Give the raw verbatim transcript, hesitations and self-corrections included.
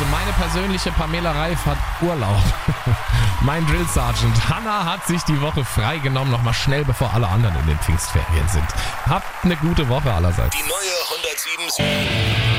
meine persönliche Pamela Reif hat Urlaub. Mein Drill Sergeant Hanna hat sich die Woche freigenommen, nochmal schnell, bevor alle anderen in den Pfingstferien sind. Habt eine gute Woche allerseits. Die neue hundertsieben Komma sieben